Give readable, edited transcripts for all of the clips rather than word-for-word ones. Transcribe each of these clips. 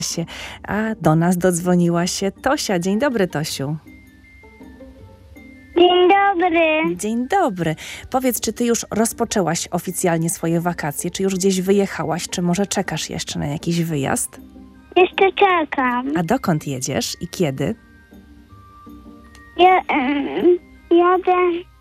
A do nas dodzwoniła się Tosia. Dzień dobry, Tosiu. Dzień dobry. Dzień dobry. Powiedz, czy ty już rozpoczęłaś oficjalnie swoje wakacje? Czy już gdzieś wyjechałaś? Czy może czekasz jeszcze na jakiś wyjazd? Jeszcze czekam. A dokąd jedziesz i kiedy? Jadę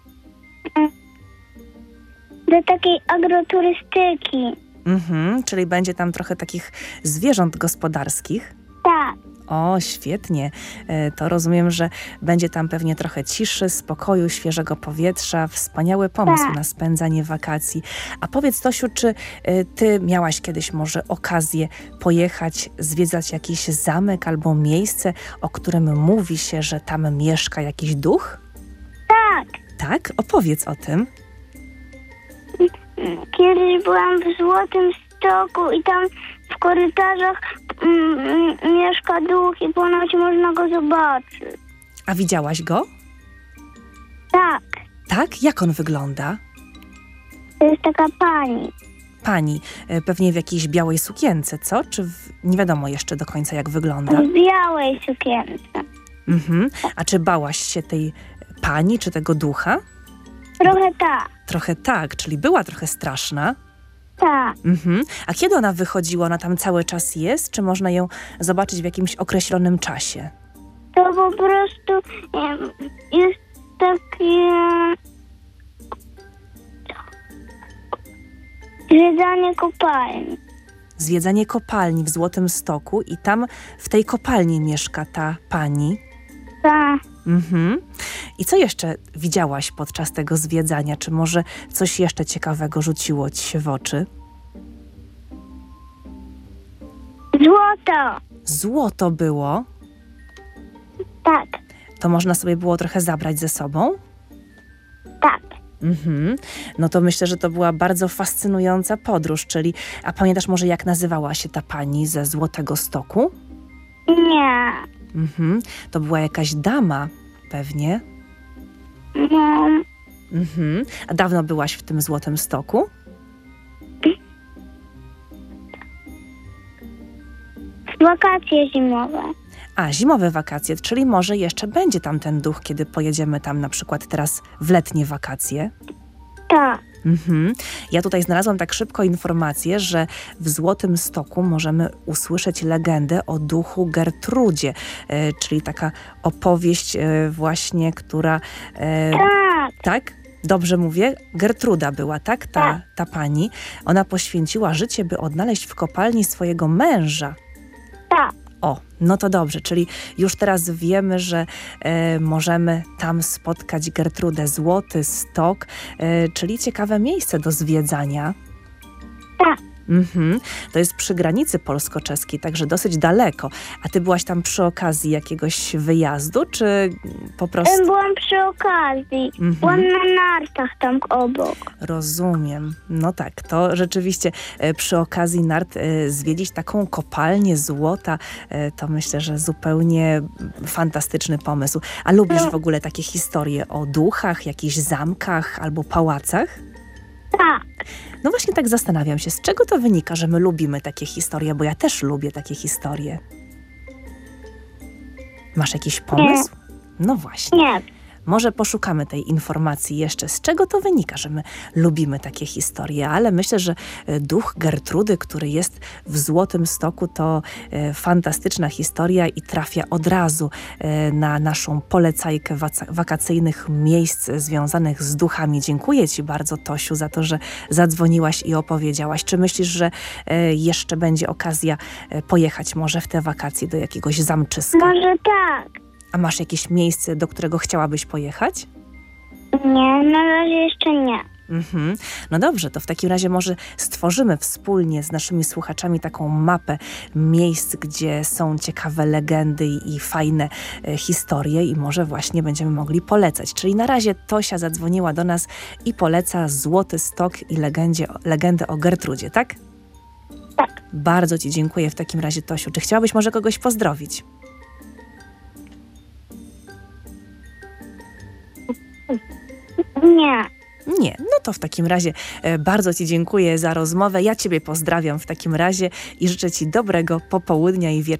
do takiej agroturystyki. Czyli będzie tam trochę takich zwierząt gospodarskich? Tak, O, świetnie. To rozumiem, że będzie tam pewnie trochę ciszy, spokoju, świeżego powietrza. Wspaniały pomysł Tak. na spędzanie wakacji. A powiedz, Tosiu, czy ty miałaś kiedyś może okazję pojechać, zwiedzać jakiś zamek albo miejsce, o którym mówi się, że tam mieszka jakiś duch? tak. Tak? Opowiedz o tym. Kiedyś byłam w Złotym Stoku i tam w korytarzach mieszka duch i ponoć można go zobaczyć. A widziałaś go? Tak, Tak? Jak on wygląda? to jest taka pani. Pani, pewnie w jakiejś białej sukience, co? Czy nie wiadomo jeszcze do końca, jak wygląda? W białej sukience. A czy bałaś się tej pani, czy tego ducha? Trochę tak, Trochę tak, czyli była trochę straszna. tak. A kiedy ona wychodziła? Ona tam cały czas jest? Czy można ją zobaczyć w jakimś określonym czasie? To po prostu jest takie zwiedzanie kopalni. Zwiedzanie kopalni w Złotym Stoku i tam w tej kopalni mieszka ta pani. Tak. I co jeszcze widziałaś podczas tego zwiedzania? Czy może coś jeszcze ciekawego rzuciło ci się w oczy? Złoto. Złoto było. Tak, To można sobie było trochę zabrać ze sobą? tak. No to myślę, że to była bardzo fascynująca podróż, czyli... A pamiętasz może, jak nazywała się ta pani ze Złotego Stoku? Nie. To była jakaś dama, pewnie. No, A dawno byłaś w tym Złotym Stoku? wakacje zimowe. A, zimowe wakacje, czyli może jeszcze będzie tam ten duch, kiedy pojedziemy tam na przykład teraz w letnie wakacje. Tak. Ja tutaj znalazłam tak szybko informację, że w Złotym Stoku możemy usłyszeć legendę o duchu Gertrudzie, czyli taka opowieść właśnie, która... Tak. Tak? Dobrze mówię? Gertruda była, tak? Ta pani. Ona poświęciła życie, by odnaleźć w kopalni swojego męża. Tak. O, no to dobrze, czyli już teraz wiemy, że możemy tam spotkać Gertrudę. Złoty Stok, czyli ciekawe miejsce do zwiedzania. Tak. To jest przy granicy polsko-czeskiej, także dosyć daleko. A ty byłaś tam przy okazji jakiegoś wyjazdu, czy po prostu... Byłam przy okazji. Byłam na nartach tam obok. Rozumiem. No tak, to rzeczywiście przy okazji nart zwiedzić taką kopalnię złota, to myślę, że zupełnie fantastyczny pomysł. A lubisz w ogóle takie historie o duchach, jakichś zamkach albo pałacach? Tak. No właśnie tak zastanawiam się, z czego to wynika, że my lubimy takie historie, bo ja też lubię takie historie. Masz jakiś pomysł? No właśnie. Nie. Może poszukamy tej informacji jeszcze, z czego to wynika, że my lubimy takie historie, ale myślę, że duch Gertrudy, który jest w Złotym Stoku, to fantastyczna historia i trafia od razu na naszą polecajkę wakacyjnych miejsc związanych z duchami. Dziękuję ci bardzo, Tosiu, za to, że zadzwoniłaś i opowiedziałaś. Czy myślisz, że jeszcze będzie okazja pojechać może w te wakacje do jakiegoś zamczyska? Może tak. A masz jakieś miejsce, do którego chciałabyś pojechać? Nie, na razie jeszcze nie. No dobrze, to w takim razie może stworzymy wspólnie z naszymi słuchaczami taką mapę miejsc, gdzie są ciekawe legendy i fajne historie i może właśnie będziemy mogli polecać. Czyli na razie Tosia zadzwoniła do nas i poleca Złoty Stok i legendę o Gertrudzie, tak? Tak. Bardzo ci dziękuję w takim razie, Tosiu. Czy chciałabyś może kogoś pozdrowić? Nie. Nie, no to w takim razie bardzo Ci dziękuję za rozmowę. Ja Ciebie pozdrawiam w takim razie i życzę Ci dobrego popołudnia i wieczoru.